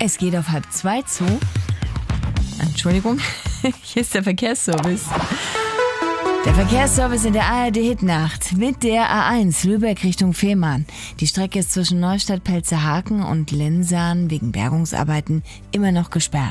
Es geht auf 1:30 zu. Entschuldigung, hier ist der Verkehrsservice. Der Verkehrsservice in der ARD-Hitnacht mit der A1 Lübeck Richtung Fehmarn. Die Strecke ist zwischen Neustadt-Pelzerhaken und Lensahn wegen Bergungsarbeiten immer noch gesperrt.